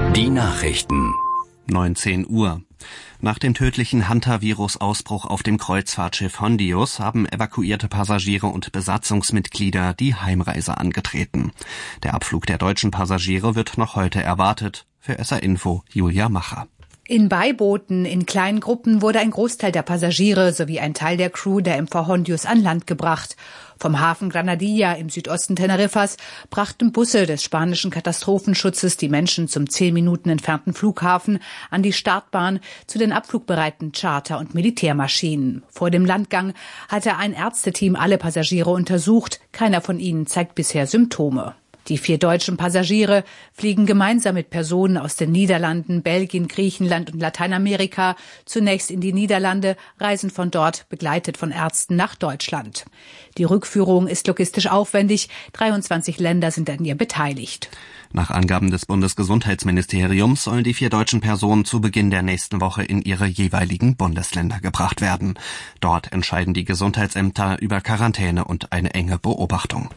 Die Nachrichten. 19 Uhr. Nach dem tödlichen Hantavirus-Ausbruch auf dem Kreuzfahrtschiff Hondius haben evakuierte Passagiere und Besatzungsmitglieder die Heimreise angetreten. Der Abflug der deutschen Passagiere wird noch heute erwartet. Für SR Info Julia Macher. In Beibooten in kleinen Gruppen wurde ein Großteil der Passagiere sowie ein Teil der Crew der MV Hondius an Land gebracht. Vom Hafen Granadilla im Südosten Teneriffas brachten Busse des spanischen Katastrophenschutzes die Menschen zum 10 Minuten entfernten Flughafen an die Startbahn zu den abflugbereiten Charter- und Militärmaschinen. Vor dem Landgang hatte ein Ärzteteam alle Passagiere untersucht. Keiner von ihnen zeigt bisher Symptome. Die 4 deutschen Passagiere fliegen gemeinsam mit Personen aus den Niederlanden, Belgien, Griechenland und Lateinamerika zunächst in die Niederlande, reisen von dort begleitet von Ärzten nach Deutschland. Die Rückführung ist logistisch aufwendig. 23 Länder sind an ihr beteiligt. Nach Angaben des Bundesgesundheitsministeriums sollen die 4 deutschen Personen zu Beginn der nächsten Woche in ihre jeweiligen Bundesländer gebracht werden. Dort entscheiden die Gesundheitsämter über Quarantäne und eine enge Beobachtung.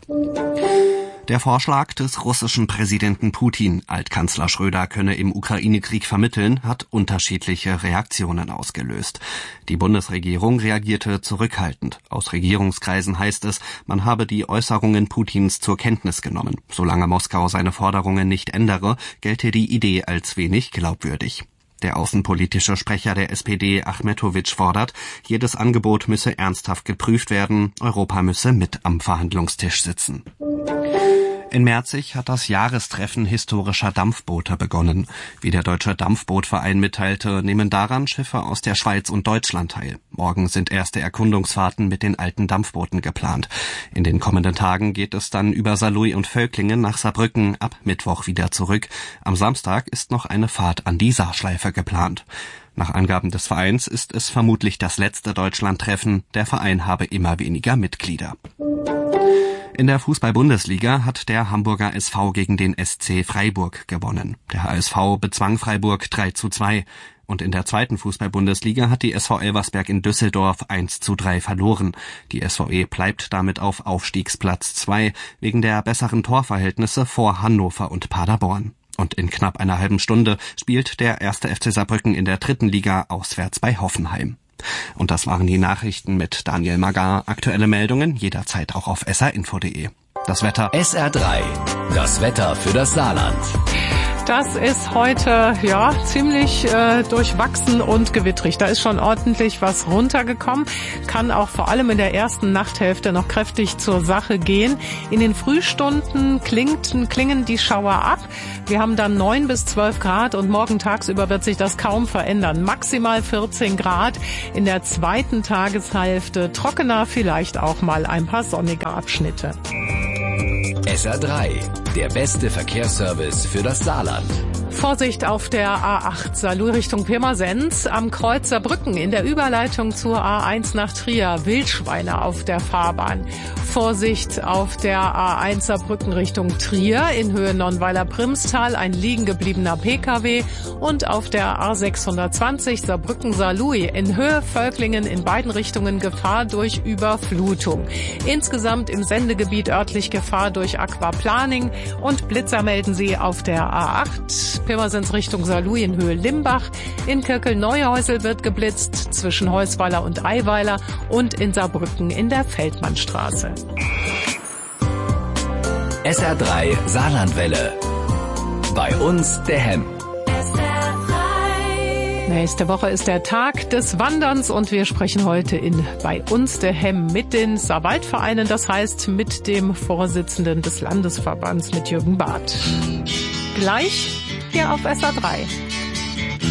Der Vorschlag des russischen Präsidenten Putin, Altkanzler Schröder könne im Ukraine-Krieg vermitteln, hat unterschiedliche Reaktionen ausgelöst. Die Bundesregierung reagierte zurückhaltend. Aus Regierungskreisen heißt es, man habe die Äußerungen Putins zur Kenntnis genommen. Solange Moskau seine Forderungen nicht ändere, gelte die Idee als wenig glaubwürdig. Der außenpolitische Sprecher der SPD, Achmetowitsch, fordert, jedes Angebot müsse ernsthaft geprüft werden, Europa müsse mit am Verhandlungstisch sitzen. In Merzig hat das Jahrestreffen historischer Dampfboote begonnen. Wie der Deutsche Dampfbootverein mitteilte, nehmen daran Schiffe aus der Schweiz und Deutschland teil. Morgen sind erste Erkundungsfahrten mit den alten Dampfbooten geplant. In den kommenden Tagen geht es dann über Saarlouis und Völklingen nach Saarbrücken, ab Mittwoch wieder zurück. Am Samstag ist noch eine Fahrt an die Saarschleife geplant. Nach Angaben des Vereins ist es vermutlich das letzte Deutschlandtreffen. Der Verein habe immer weniger Mitglieder. In der Fußball-Bundesliga hat der Hamburger SV gegen den SC Freiburg gewonnen. Der HSV bezwang Freiburg 3:2. Und in der zweiten Fußball-Bundesliga hat die SV Elversberg in Düsseldorf 1:3 verloren. Die SVE bleibt damit auf Aufstiegsplatz 2 wegen der besseren Torverhältnisse vor Hannover und Paderborn. Und in knapp einer halben Stunde spielt der 1. FC Saarbrücken in der 3. Liga auswärts bei Hoffenheim. Und das waren die Nachrichten mit Daniel Magar. Aktuelle Meldungen jederzeit auch auf srinfo.de. Das Wetter. SR3, das Wetter für das Saarland. Das ist heute ziemlich durchwachsen und gewittrig. Da ist schon ordentlich was runtergekommen. Kann auch vor allem in der ersten Nachthälfte noch kräftig zur Sache gehen. In den Frühstunden klingen die Schauer ab. Wir haben dann 9 bis 12 Grad und morgen tagsüber wird sich das kaum verändern. Maximal 14 Grad. In der zweiten Tageshälfte trockener, vielleicht auch mal ein paar sonnige Abschnitte. SR3, der beste Verkehrsservice für das Saarland. Vorsicht auf der A8 Saarlouis Richtung Pirmasens am Kreuz Saarbrücken in der Überleitung zur A1 nach Trier. Wildschweine auf der Fahrbahn. Vorsicht auf der A1 Saarbrücken Richtung Trier in Höhe Nonnweiler-Primstal ein liegen gebliebener Pkw und auf der A620 Saarbrücken-Saarlouis in Höhe Völklingen in beiden Richtungen Gefahr durch Überflutung. Insgesamt im Sendegebiet örtlich Gefahr durch Aquaplaning und Blitzer melden sie auf der A8 Pirmasens Richtung Saarlouis in Höhe Limbach. In Kirkel-Neuhäusel wird geblitzt zwischen Heusweiler und Eiweiler und in Saarbrücken in der Feldmannstraße. SR3 Saarlandwelle. Bei uns der Hemm. Nächste Woche ist der Tag des Wanderns und wir sprechen heute in Bei uns der Hemm mit den Saarwaldvereinen, das heißt mit dem Vorsitzenden des Landesverbands, mit Jürgen Barth. Gleich hier auf SR3.